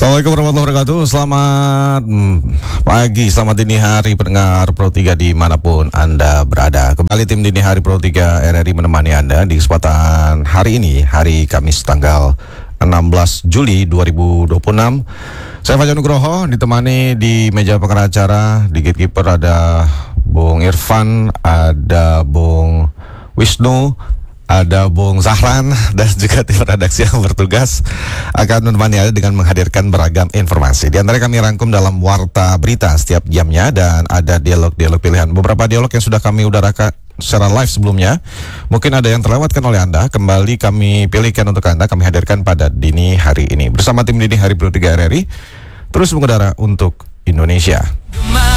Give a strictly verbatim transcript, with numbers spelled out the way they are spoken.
Assalamualaikum warahmatullahi wabarakatuh. Selamat mm, pagi, selamat dini hari pendengar Pro tiga dimanapun Anda berada. Kembali tim dini hari Pro tiga R R I menemani Anda di kesempatan hari ini, hari Kamis tanggal enam belas Juli dua ribu dua puluh enam. Saya Fajar Nugroho, ditemani di meja pengacara, di gatekeeper ada Bung Irfan, ada Bung Wisnu, ada Bung Zahran, dan juga tim redaksi yang bertugas akan menemani Anda dengan menghadirkan beragam informasi. Di antara kami rangkum dalam Warta Berita setiap jamnya, dan ada dialog-dialog pilihan. Beberapa dialog yang sudah kami udarakan secara live sebelumnya, mungkin ada yang terlewatkan oleh Anda, kembali kami pilihkan untuk Anda, kami hadirkan pada dini hari ini. Bersama tim dini hari Pro tiga R R I, terus mengudara untuk Indonesia.